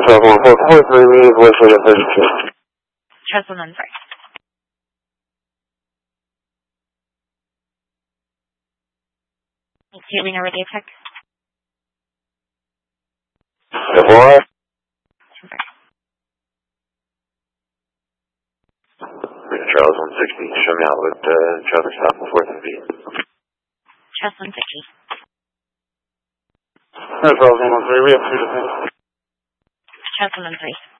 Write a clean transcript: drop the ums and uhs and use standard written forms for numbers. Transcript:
143, we voice for the 32. Charles 113. Do you let me know where they check? What? Charles 160, show me out with traffic stop on 4th and V. Charles 160. Charles 113, we have 2 to 10. Charles 113.